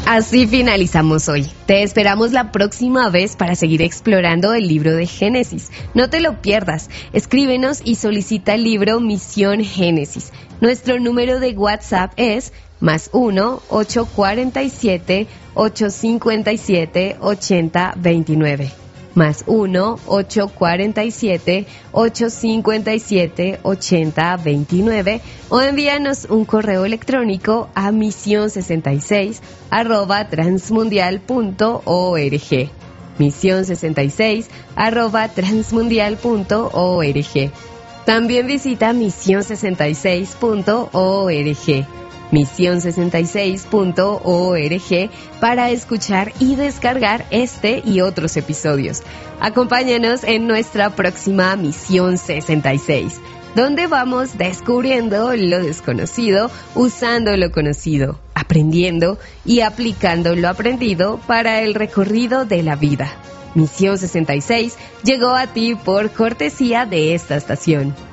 Así finalizamos hoy. Te esperamos la próxima vez para seguir explorando el libro de Génesis. No te lo pierdas. Escríbenos y solicita el libro Misión Génesis. Nuestro número de WhatsApp es +1 847 857 8029. +1 847 857 8029 o envíanos un correo electrónico a mision66@transmundial.org. mision66@transmundial.org. También visita mision66.org. mision66.org para escuchar y descargar este y otros episodios. Acompáñanos en nuestra próxima Misión 66, donde vamos descubriendo lo desconocido, usando lo conocido, aprendiendo y aplicando lo aprendido para el recorrido de la vida. Misión 66 llegó a ti por cortesía de esta estación.